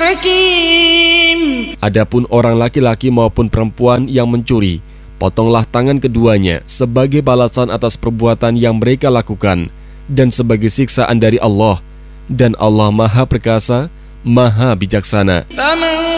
حكيم. Adapun orang laki-laki maupun perempuan yang mencuri, potonglah tangan keduanya sebagai balasan atas perbuatan yang mereka lakukan dan sebagai siksaan dari Allah. Dan Allah Maha Perkasa, Maha Bijaksana.